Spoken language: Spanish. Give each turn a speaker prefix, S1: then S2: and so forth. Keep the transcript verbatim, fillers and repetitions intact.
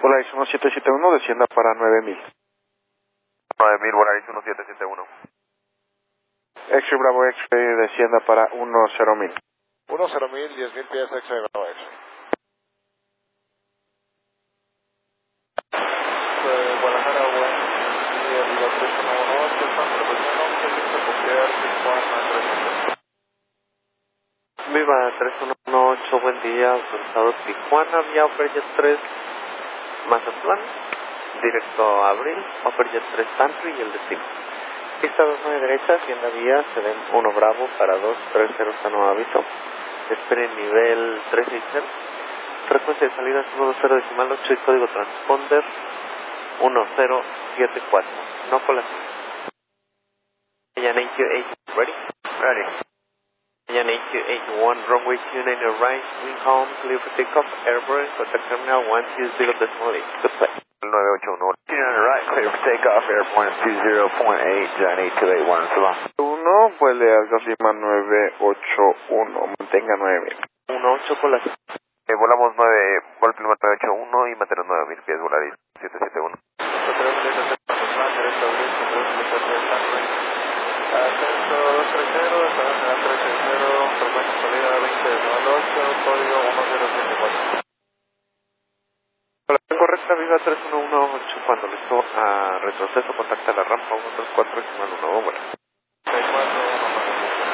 S1: Volaris uno siete siete uno, descienda para nueve mil.
S2: nueve mil, Volaris uno siete siete uno.
S1: X-Ray Bravo X-Ray, descienda para uno cero mil.
S3: uno cero mil, diez mil pies, X-Ray Bravo X-Ray. Eh, Guadalajara, buen día, Viva tres uno uno ocho, San Bernardino, que se está copiar, Tijuana, tres uno.
S4: Viva tres uno uno ocho, buen día, autorizado Tijuana, vía Operajet tres, Mazatlán, directo a Abril, Operajet tres Country y el destino. Pista dos nueve derecha, hacienda vía, se den uno Bravo para dos tres cero, está nuevo aviso. Esperen nivel tres seis cero, frecuencia de salida uno dos cero decimal ocho y código transponder uno cero siete cuatro. No colación. Yan A Q eight, ready? Ready. Yan A Q eighty-one, runway two nine right, wing home, clear for takeoff, airborne, contact terminal one two zero decimal eight. Goodbye.
S2: nueve ocho uno, two nine right, clear for takeoff, airborne two zero point eight, Giant eight two eight one, so long.
S1: uno, vuele a Alfa Lima nueve ocho uno, mantenga nueve mil.
S4: uno ocho colación.
S2: Eh, volamos nueve, vuelo nueve ocho uno y mantenemos nueve mil pies, Volaris siete siete uno.
S3: Ascenso dos tres cero, estación tres seis cero, frecuencia salida veinte ocho, código uno cero siete cuatro.
S4: Colación correcta, Viva tres uno uno ocho, cuando listo a retroceso, contacta la rampa uno tres cuatro decimal uno, bueno.